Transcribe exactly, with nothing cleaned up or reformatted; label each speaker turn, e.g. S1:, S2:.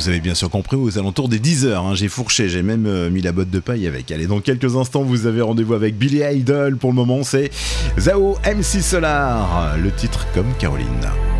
S1: vous avez bien sûr compris, aux alentours des dix heures, hein, j'ai fourché, j'ai même euh, mis la botte de paille avec. Allez, dans quelques instants, vous avez rendez-vous avec Billy Idol. Pour le moment, c'est Zao M C Solar, le titre comme Caroline.